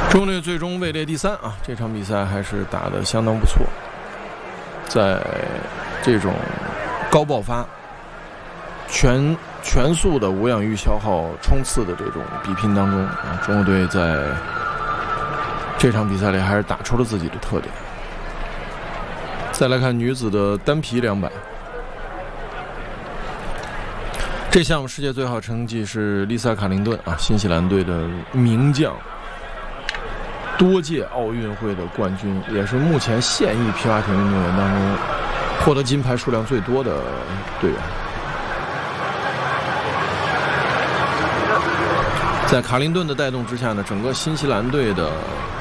中国队最终位列第3啊，这场比赛还是打得相当不错。在这种高爆发、全速的无氧钰消耗冲刺的这种比拼当中啊，中国队在这场比赛里还是打出了自己的特点。再来看女子的单皮200，这项目世界最好成绩是丽萨·卡林顿啊，新西兰队的名将。多届奥运会的冠军，也是目前现役皮划艇运动员当中获得金牌数量最多的队员。在卡林顿的带动之下呢，整个新西兰队的